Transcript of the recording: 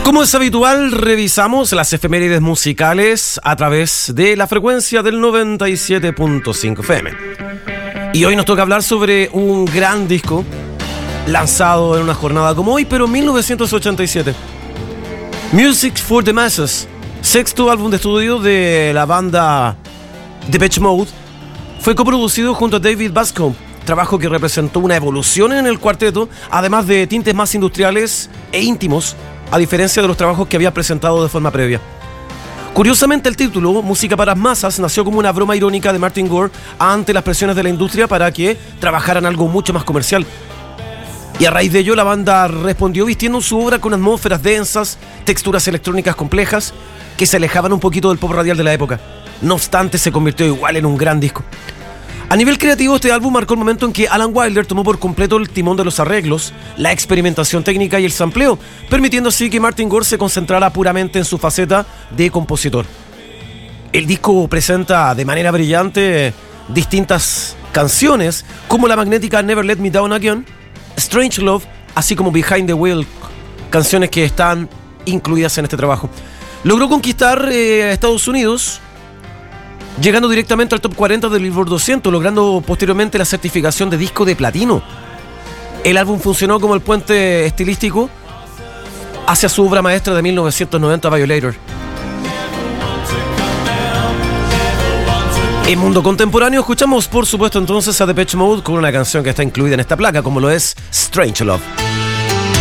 Como es habitual, revisamos las efemérides musicales a través de la frecuencia del 97.5 FM. Y hoy nos toca hablar sobre un gran disco lanzado en una jornada como hoy, pero en 1987. Music for the Masses, sexto álbum de estudio de la banda Depeche Mode, fue coproducido junto a David Bascombe, trabajo que representó una evolución en el cuarteto, además de tintes más industriales e íntimos, a diferencia de los trabajos que había presentado de forma previa. Curiosamente, el título, Música para Masas, nació como una broma irónica de Martin Gore ante las presiones de la industria para que trabajaran algo mucho más comercial. Y a raíz de ello, la banda respondió vistiendo su obra con atmósferas densas, texturas electrónicas complejas, que se alejaban un poquito del pop radial de la época. No obstante, se convirtió igual en un gran disco. A nivel creativo, este álbum marcó el momento en que Alan Wilder tomó por completo el timón de los arreglos, la experimentación técnica y el sampleo, permitiendo así que Martin Gore se concentrara puramente en su faceta de compositor. El disco presenta de manera brillante distintas canciones, como la magnética Never Let Me Down Again, Strange Love, así como Behind the Wheel, canciones que están incluidas en este trabajo. Logró conquistar Estados Unidos, llegando directamente al top 40 del Billboard 200, logrando posteriormente la certificación de disco de platino. El álbum funcionó como el puente estilístico hacia su obra maestra de 1990, Violator. En mundo contemporáneo escuchamos, por supuesto, entonces a Depeche Mode con una canción que está incluida en esta placa, como lo es Strange Love.